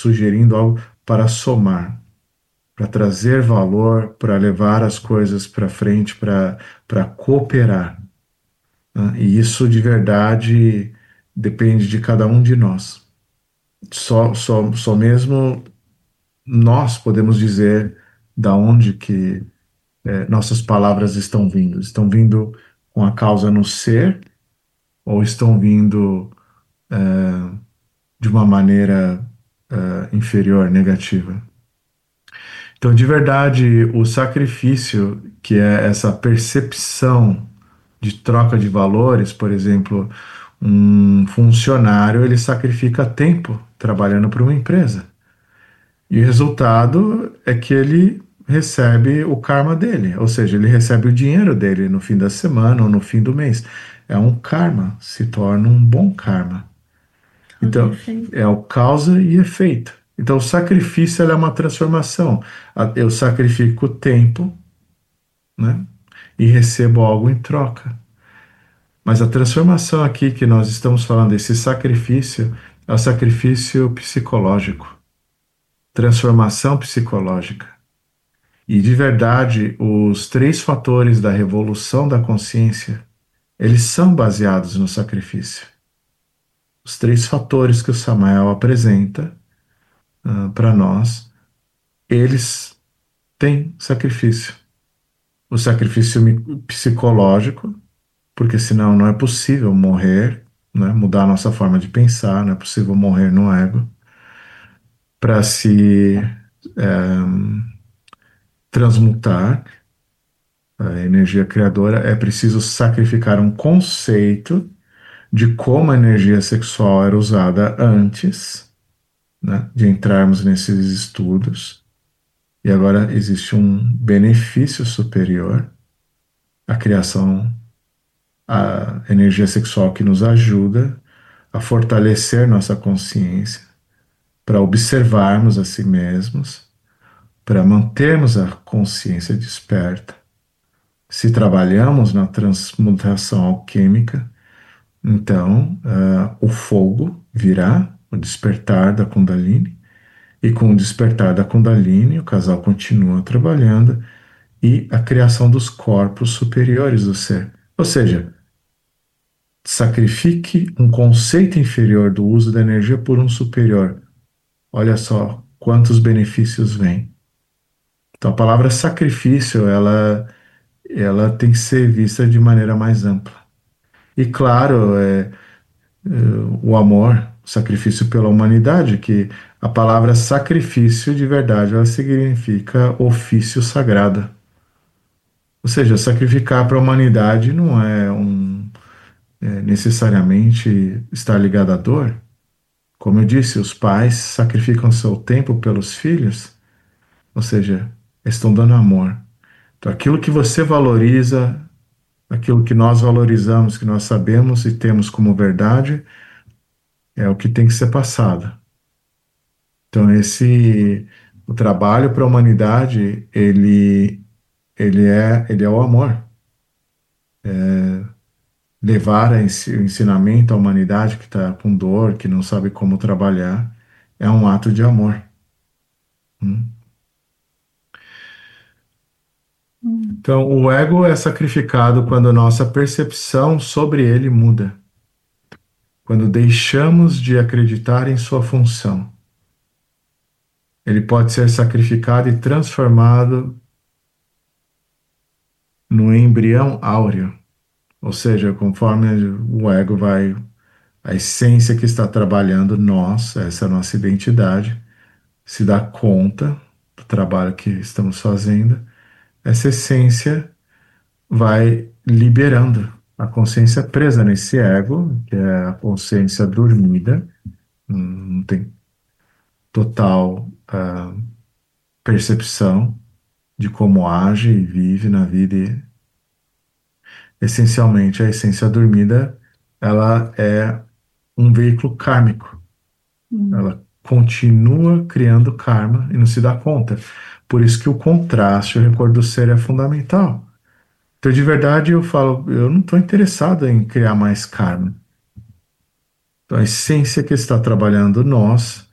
sugerindo algo para somar, para trazer valor, para levar as coisas para frente, para cooperar, né? E isso de verdade depende de cada um de nós. Só mesmo nós podemos dizer da onde que nossas palavras estão vindo. Estão vindo com a causa no ser ou estão vindo de uma maneira inferior, negativa? Então, de verdade, o sacrifício, que é essa percepção de troca de valores, por exemplo, um funcionário, ele sacrifica tempo trabalhando para uma empresa. E o resultado é que ele recebe o karma dele, ou seja, ele recebe o dinheiro dele no fim da semana ou no fim do mês. É um karma, se torna um bom karma. Causa e Então, efeito. é o causa e efeito. Então, o sacrifício ela é uma transformação. Eu sacrifico tempo, né? E recebo algo em troca. Mas a transformação aqui que nós estamos falando, esse sacrifício, é o sacrifício psicológico, transformação psicológica. E de verdade, os três fatores da revolução da consciência, eles são baseados no sacrifício. Os três fatores que o Samael apresenta para nós, eles têm sacrifício. O sacrifício psicológico, porque senão não é possível morrer, né? Mudar a nossa forma de pensar, não é possível morrer no ego. Para se transmutar a energia criadora, é preciso sacrificar um conceito de como a energia sexual era usada antes, né, de entrarmos nesses estudos. E agora existe um benefício superior, a criação, a energia sexual que nos ajuda a fortalecer nossa consciência, para observarmos a si mesmos, para mantermos a consciência desperta. Se trabalhamos na transmutação alquímica, então o fogo virá, o despertar da Kundalini, e com o despertar da Kundalini, o casal continua trabalhando e a criação dos corpos superiores do ser. Ou seja, sacrifique um conceito inferior do uso da energia por um superior. Olha só quantos benefícios vêm. Então, a palavra sacrifício, ela tem que ser vista de maneira mais ampla. E claro, o amor, o sacrifício pela humanidade, que a palavra sacrifício de verdade, ela significa ofício sagrado. Ou seja, sacrificar para a humanidade não necessariamente estar ligado à dor. Como eu disse, os pais sacrificam seu tempo pelos filhos, ou seja, estão dando amor. Então, aquilo que você valoriza, aquilo que nós valorizamos, que nós sabemos e temos como verdade, é o que tem que ser passado. Então, o trabalho para a humanidade, ele é o amor. Levar o ensinamento à humanidade que está com dor, que não sabe como trabalhar, é um ato de amor. Hum. Hum. Então, o ego é sacrificado quando a nossa percepção sobre ele muda, quando deixamos de acreditar em sua função. Ele pode ser sacrificado e transformado no embrião áureo, ou seja, conforme o ego vai, a essência que está trabalhando nós, essa é a nossa identidade, se dá conta do trabalho que estamos fazendo, essa essência vai liberando a consciência presa nesse ego, que é a consciência dormida, não tem total percepção de como age e vive na vida. E, essencialmente, a essência dormida, ela é um veículo kármico. Hum. Ela continua criando karma e não se dá conta. Por isso que o contraste, o recordo do ser é fundamental. Então, de verdade, eu falo, eu não estou interessado em criar mais karma. Então, a essência que está trabalhando nós